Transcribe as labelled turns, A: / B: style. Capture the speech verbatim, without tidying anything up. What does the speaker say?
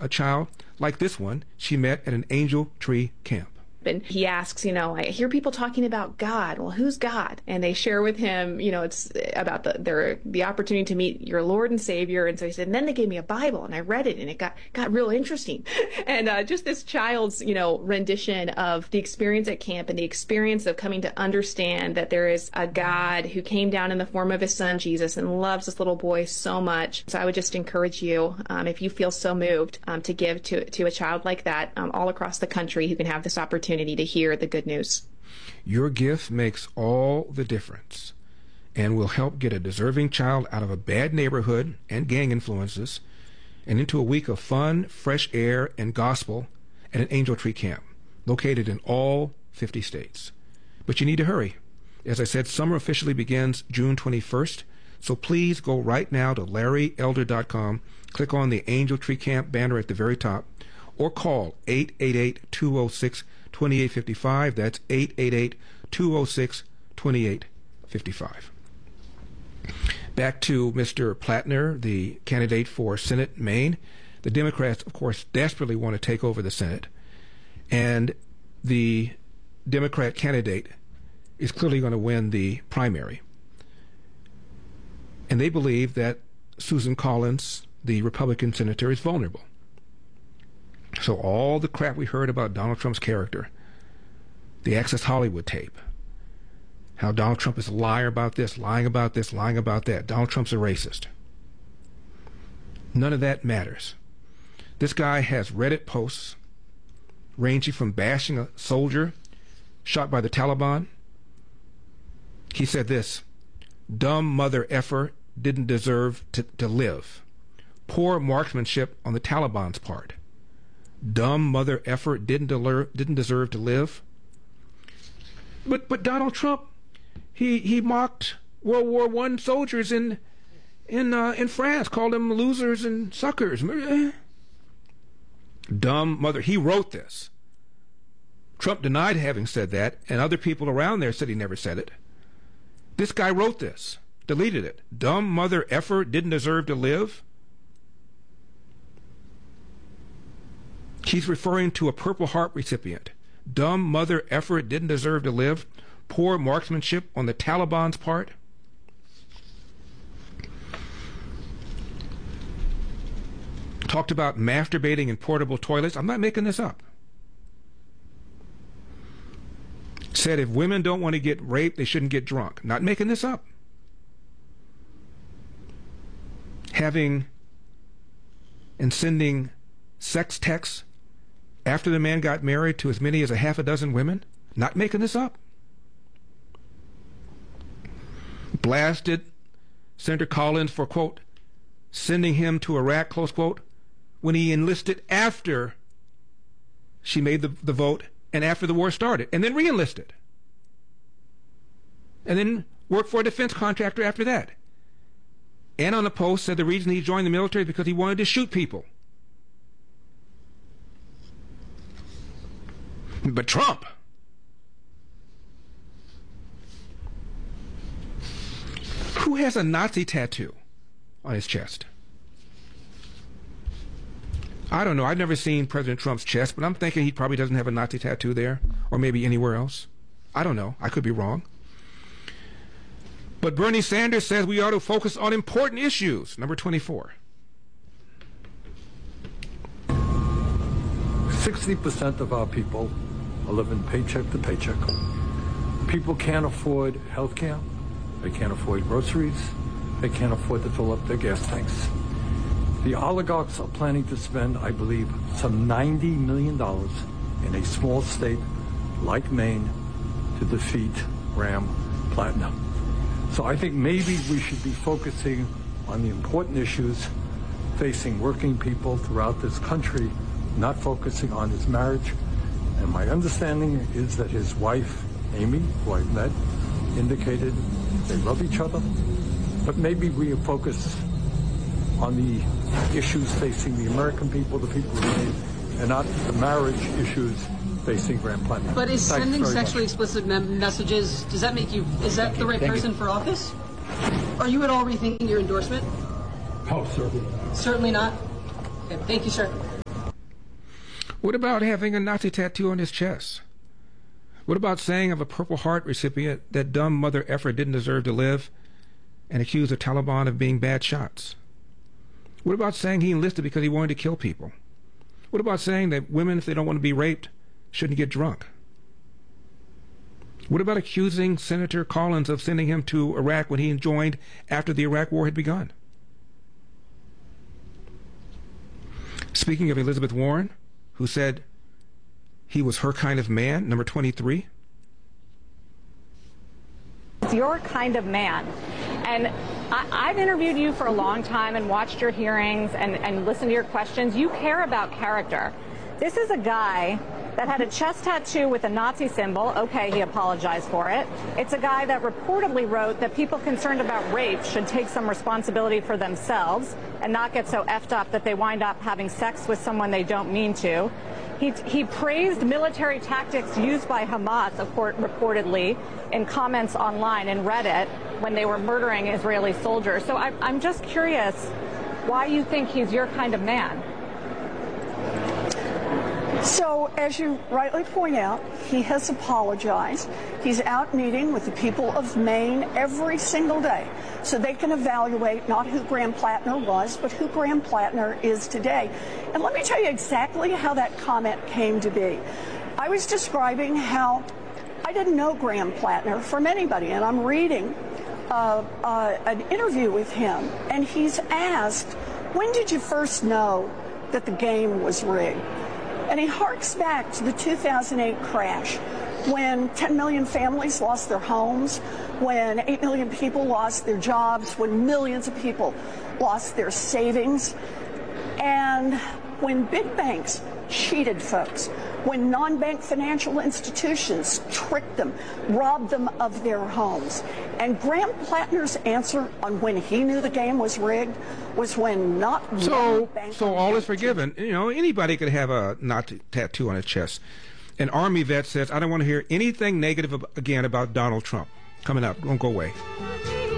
A: a child like this one she met at an Angel Tree camp.
B: And he asks, you know, I hear people talking about God. Well, who's God? And they share with him, you know, it's about the their the opportunity to meet your Lord and Savior. And so he said, and then they gave me a Bible, and I read it, and it got got real interesting. And uh, just this child's, you know, rendition of the experience at camp and the experience of coming to understand that there is a God who came down in the form of his son Jesus and loves this little boy so much. So I would just encourage you, um, if you feel so moved, um, to give to to a child like that, um, all across the country who can have this opportunity to hear the good news.
A: Your gift makes all the difference and will help get a deserving child out of a bad neighborhood and gang influences and into a week of fun, fresh air, and gospel at an Angel Tree camp located in all fifty states. But you need to hurry. As I said, summer officially begins June twenty-first, so please go right now to larry elder dot com, click on the Angel Tree Camp banner at the very top, or call eight eight eight, two oh six, two eight five five. That's eight eight eight, two oh six, two eight five five. Back to Mister Plattner, the candidate for Senate Maine. The Democrats, of course, desperately want to take over the Senate, and the Democrat candidate is clearly going to win the primary. And they believe that Susan Collins, the Republican senator, is vulnerable. So all the crap we heard about Donald Trump's character, the Access Hollywood tape, how Donald Trump is a liar about this, lying about this, lying about that, Donald Trump's a racist. None of that matters. This guy has Reddit posts ranging from bashing a soldier shot by the Taliban. He said this: dumb mother effer didn't deserve to, to live. Poor marksmanship on the Taliban's part. Dumb mother effer didn't deler, didn't deserve to live. But but Donald Trump, he he mocked World War One soldiers in in uh, in France, called them losers and suckers. Dumb mother. He wrote this. Trump denied having said that, and other people around there said he never said it. This guy wrote this, deleted it. Dumb mother effer didn't deserve to live. He's referring to a Purple Heart recipient. Dumb mother effer didn't deserve to live. Poor marksmanship on the Taliban's part. Talked about masturbating in portable toilets. I'm not making this up. Said if women don't want to get raped, they shouldn't get drunk. Not making this up. Having and sending sex texts after the man got married to as many as a half a dozen women. Not making this up. Blasted Senator Collins for, quote, sending him to Iraq, close quote, when he enlisted after she made the, the vote and after the war started, and then re-enlisted. And then worked for a defense contractor after that. And on the post said the reason he joined the military is because he wanted to shoot people. But Trump, who has a Nazi tattoo on his chest? I don't know. I've never seen President Trump's chest, but I'm thinking he probably doesn't have a Nazi tattoo there, or maybe anywhere else. I don't know. I could be wrong. But Bernie Sanders says we ought to focus on important issues. Number twenty-four.
C: sixty percent of our people are living paycheck to paycheck. People can't afford health care. They can't afford groceries. They can't afford to fill up their gas tanks. The oligarchs are planning to spend, I believe, some ninety million dollars in a small state like Maine to defeat Graham Plattner. So I think maybe we should be focusing on the important issues facing working people throughout this country, not focusing on his marriage. And my understanding is that his wife, Amy, who I've met, indicated they love each other. But maybe we focus on the issues facing the American people, the people who made, and not the marriage issues facing Graham Plattner.
D: But is
C: Thanks
D: sending sexually
C: much.
D: explicit mem- messages, does that make you, is that the right
C: Thank
D: person
C: you.
D: for office? Are you at all rethinking your endorsement?
C: Oh, certainly.
D: Certainly not. Okay, thank you, sir.
A: What about having a Nazi tattoo on his chest? What about saying of a Purple Heart recipient that dumb mother effer didn't deserve to live and accuse the Taliban of being bad shots? What about saying he enlisted because he wanted to kill people? What about saying that women, if they don't want to be raped, shouldn't get drunk? What about accusing Senator Collins of sending him to Iraq when he joined after the Iraq War had begun? Speaking of Elizabeth Warren, who said he was her kind of man, number twenty-three.
E: It's your kind of man. And I, I've interviewed you for a long time and watched your hearings and, and listened to your questions. You care about character. This is a guy that had a chest tattoo with a Nazi symbol. Okay, he apologized for it. It's a guy that reportedly wrote that people concerned about rape should take some responsibility for themselves and not get so effed up that they wind up having sex with someone they don't mean to. He, he praised military tactics used by Hamas, reportedly, in comments online and Reddit when they were murdering Israeli soldiers. So I, I'm just curious why you think he's your kind of man.
F: So, as you rightly point out, he has apologized. He's out meeting with the people of Maine every single day so they can evaluate not who Graham Plattner was, but who Graham Plattner is today. And let me tell you exactly how that comment came to be. I was describing how I didn't know Graham Plattner from anybody, and I'm reading uh, uh, an interview with him, and he's asked, when did you first know that the game was rigged? And he harks back to the two thousand eight crash when ten million families lost their homes, when eight million people lost their jobs, when millions of people lost their savings, and when big banks cheated folks, when non-bank financial institutions tricked them, robbed them of their homes. And Graham Plattner's answer on when he knew the game was rigged was when not
A: so
F: one bank.
A: So all is forgiven. You know, anybody could have a Nazi tattoo on his chest. An Army vet says, I don't want to hear anything negative ab- again about Donald Trump. Coming up, don't go away.